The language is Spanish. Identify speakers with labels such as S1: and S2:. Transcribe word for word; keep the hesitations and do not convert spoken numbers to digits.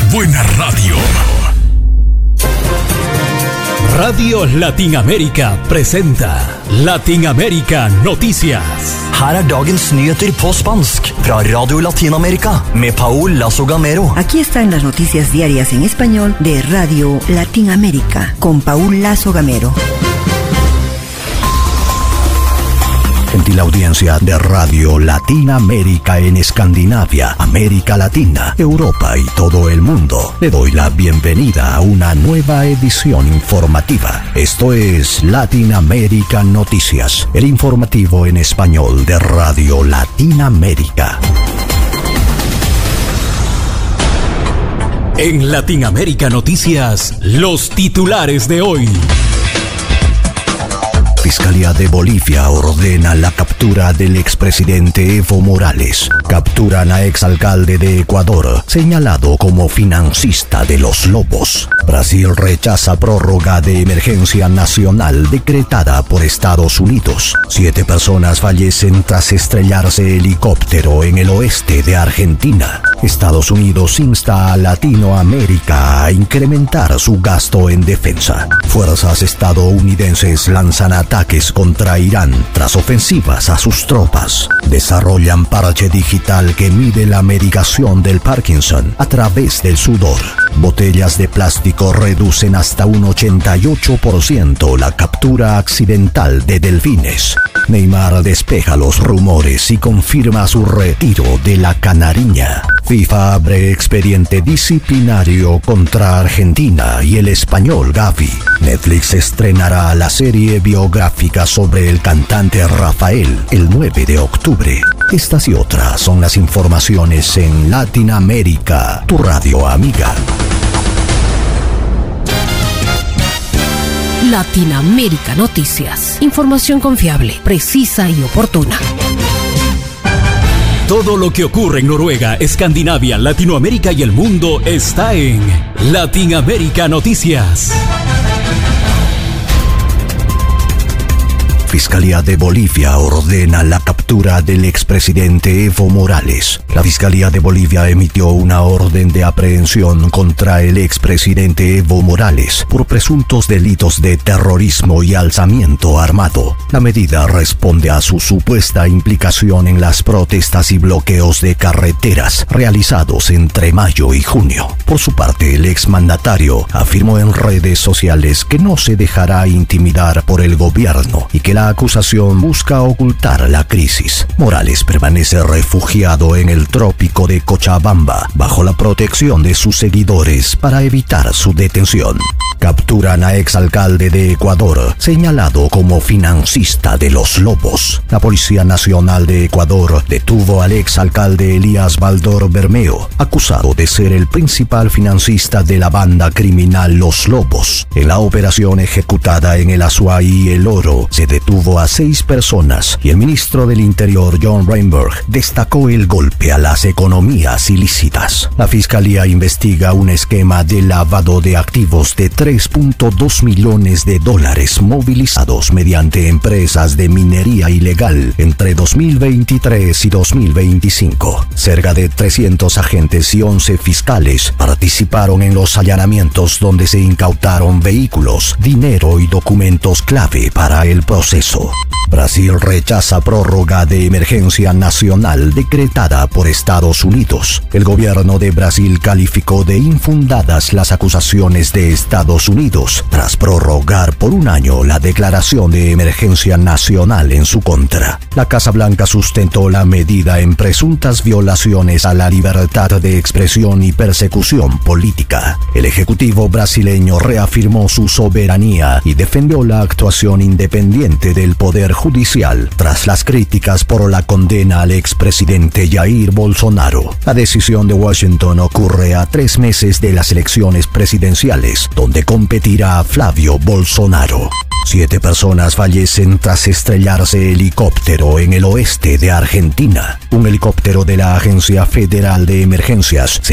S1: buena radio. Radio Latinamérica presenta Latinamérica Noticias.
S2: Her er dagens nyheter på spansk fra Radio Latinamerika med Paul Lazo Gamero.
S3: Aquí están las noticias diarias en español de Radio Latinamérica con Paul Lazo Gamero.
S4: Gentil audiencia de Radio Latinamérica en Escandinavia, América Latina, Europa y todo el mundo. Le doy la bienvenida a una nueva edición informativa. Esto es Latinamérica Noticias, el informativo en español de Radio Latinamérica.
S1: En Latinamérica Noticias, los titulares de hoy.
S4: Fiscalía de Bolivia ordena la captura del expresidente Evo Morales. Capturan a exalcalde de Ecuador, señalado como financista de los lobos. Brasil rechaza prórroga de emergencia nacional decretada por Estados Unidos. Siete personas fallecen tras estrellarse helicóptero en el oeste de Argentina. Estados Unidos insta a Latinoamérica a incrementar su gasto en defensa. Fuerzas estadounidenses lanzan ataques contra Irán tras ofensivas a sus tropas. Desarrollan parche digital que mide la medicación del Parkinson a través del sudor. Botellas de plástico reducen hasta un ochenta y ocho por ciento la captura accidental de delfines. Neymar despeja los rumores y confirma su retiro de la canariña. FIFA abre expediente disciplinario contra Argentina y el español Gavi. Netflix estrenará la serie biográfica sobre el cantante Rafael el nueve de octubre. Estas y otras son las informaciones en Latinoamérica, tu radio amiga.
S5: Latinamérica Noticias. Información confiable, precisa y oportuna.
S1: Todo lo que ocurre en Noruega, Escandinavia, Latinoamérica y el mundo está en Latinamérica Noticias.
S4: Fiscalía de Bolivia ordena la captura del expresidente Evo Morales. La Fiscalía de Bolivia emitió una orden de aprehensión contra el expresidente Evo Morales por presuntos delitos de terrorismo y alzamiento armado. La medida responde a su supuesta implicación en las protestas y bloqueos de carreteras realizados entre mayo y junio. Por su parte, el exmandatario afirmó en redes sociales que no se dejará intimidar por el gobierno y que la acusación busca ocultar la crisis. Morales permanece refugiado en el trópico de Cochabamba bajo la protección de sus seguidores para evitar su detención. Capturan a exalcalde de Ecuador, señalado como financista de los lobos. La Policía Nacional de Ecuador detuvo al exalcalde Elías Baldor Bermeo, acusado de ser el principal financista de la banda criminal Los Lobos. En la operación ejecutada en el Azuay El Oro, se detuvo a seis personas y el ministro del Interior, John Reinberg, destacó el golpe a las economías ilícitas. La Fiscalía investiga un esquema de lavado de activos de tres punto dos millones de dólares movilizados mediante empresas de minería ilegal entre dos mil veintitrés y dos mil veinticinco. Cerca de trescientos agentes y once fiscales participaron en los allanamientos donde se incautaron vehículos, dinero y documentos clave para el proceso. Brasil rechaza prórroga de emergencia nacional decretada por Estados Unidos. El gobierno de Brasil calificó de infundadas las acusaciones de Estados Unidos tras prorrogar por un año la declaración de emergencia nacional en su contra. La Casa Blanca sustentó la medida en presuntas violaciones a la libertad de expresión y persecución política. El ejecutivo brasileño reafirmó su soberanía y defendió la actuación independiente del Poder Judicial tras las críticas por la condena al expresidente Jair Bolsonaro. La decisión de Washington ocurre a tres meses de las elecciones presidenciales, donde competirá Flavio Bolsonaro. Siete personas fallecen tras estrellarse helicóptero en el oeste de Argentina. Un helicóptero de la Agencia Federal de Emergencias se